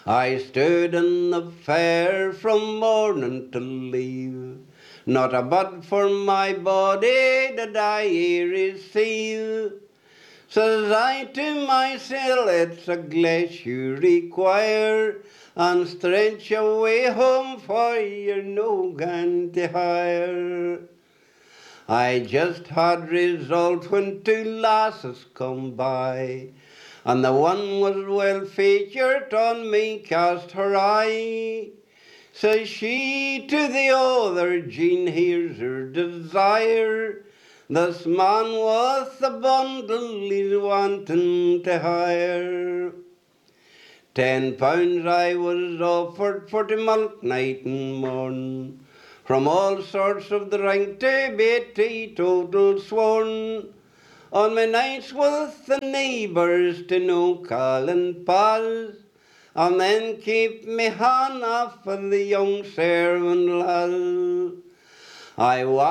I stood in the fair from morning till eve, not a bud for my body did I receive. Says I to myself, it's a glass you require, and stretch away home for you're no going to hire. I just had resolved when two lasses come by, and the one was well featured on me cast her eye. Says she to the other, Jean, here's her desire. This man with the bundle is wanting to hire. £10 I was offered for the milk night and morn, from all sorts of drink to be teetotal sworn. On my nights with the neighbours to no call and pause, and then keep me hand off of the young servant lads. I